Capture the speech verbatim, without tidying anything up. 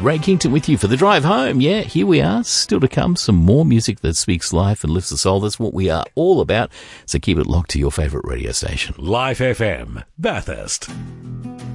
Ray Kington with you for the drive home. Yeah, here we are. Still to come, some more music that speaks life and lifts the soul. That's what we are all about. So keep it locked to your favourite radio station. Life F M, Bathurst.